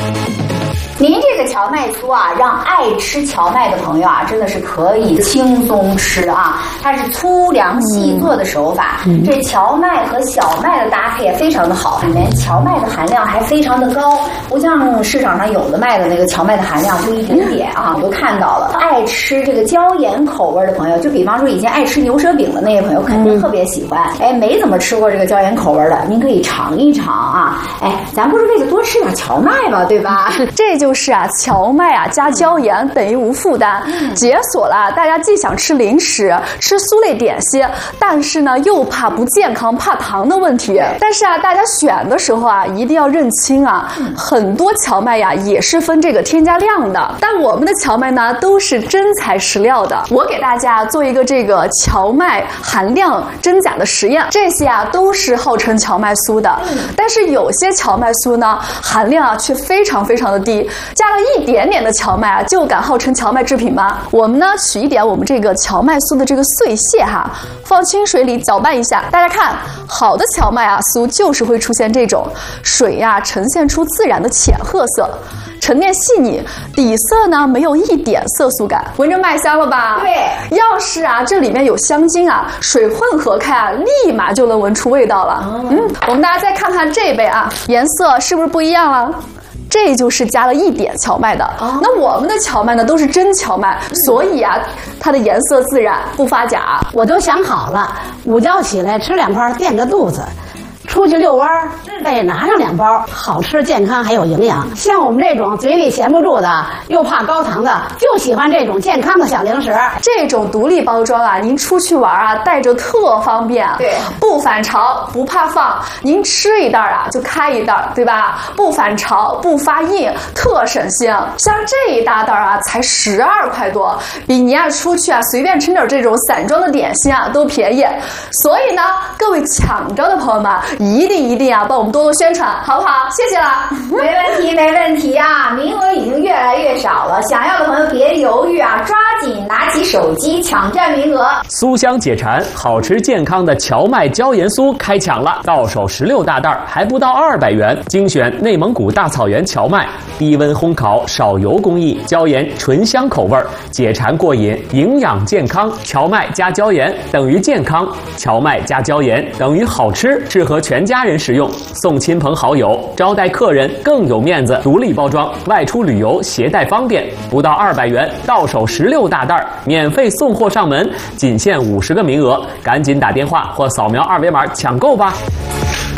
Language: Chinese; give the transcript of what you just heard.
您这个荞麦酥啊，让爱吃荞麦的朋友啊，真的是可以轻松吃啊。它是粗粮细做的手法，这荞麦和小麦的搭配也非常的好，里面荞麦的含量还非常的高，不像市场上有的卖的那个荞麦的含量就一点点啊，我都看到了。爱吃这个椒盐口味的朋友，就比方说以前爱吃牛舌饼的那些朋友，肯定特别喜欢。哎，没怎么吃过这个椒盐口味的，您可以尝一尝啊。哎，咱不是为了多吃点荞麦吧，对吧？ 这就是啊，荞麦啊加椒盐等于无负担，解锁了大家既想吃零食、吃酥类点心，但是呢又怕不健康、怕糖的问题。但是啊，大家选的时候啊，一定要认清啊，很多荞麦呀也是分这个添加量的，但我们的荞麦呢都是真材实料的。我给大家做一个这个荞麦含量真假的实验，这些啊都是号称荞麦酥的，但是有些荞麦酥呢含量啊却非常非常的低，加了一点点的荞麦啊就敢号称荞麦制品吗？我们呢取一点我们这个荞麦酥的这个碎屑哈，放清水里搅拌一下，大家看，好的荞麦啊酥就是会出现这种水呀呈现出自然的浅褐色，沉淀细腻，底色呢没有一点色素感，闻着麦香了吧？ 对， 要是啊这里面有香精啊，水混合开啊，立马就能闻出味道了。我们大家再看看这杯啊，颜色是不是不一样了？这就是加了一点荞麦的。那我们的荞麦呢都是真荞麦，所以啊它的颜色自然不发假。 我都想好了，午觉起来吃2包垫个肚子，出去遛弯再拿上2包，好吃健康还有营养。像我们这种嘴里闲不住的又怕高糖的，就喜欢这种健康的小零食。 这种独立包装啊，您出去玩啊带着特方便， 对， 不反潮不怕放，您吃一袋啊就开一袋，对吧？不反潮不发硬，特省心。像这一大袋啊才12块多，比您啊出去啊随便吃点这种散装的点心啊都便宜。所以呢，各位抢着的朋友们，一定啊帮我们多多宣传，好不好？谢谢了。 没问题，没问题啊！名额已经越来越少了，想要的朋友别犹豫啊，抓紧拿起手机抢占名额。 酥香解馋，好吃健康的荞麦椒盐酥开抢了，到手16大袋，还不到200元。精选内蒙古大草原荞麦，低温烘烤，少油工艺，椒盐醇香口味，解馋过瘾，营养健康。荞麦加椒盐等于健康，荞麦加椒盐等于好吃，适合全家人食用，送亲朋好友，招待客人更有面子。独立包装，外出旅游携带方便，不到200元，到手16大袋，免费送货上门，仅限50个名额，赶紧打电话或扫描2维码抢购吧。